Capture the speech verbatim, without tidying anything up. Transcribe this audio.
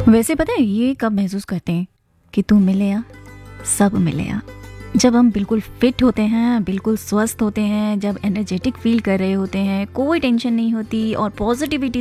वैसे पता है ये कब महसूस करते हैं कि तू मिले या सब मिले या जब हम बिल्कुल फिट होते हैं, बिल्कुल स्वस्थ होते हैं, जब एनर्जेटिक फील कर रहे होते हैं, कोई टेंशन नहीं होती और पॉजिटिविटी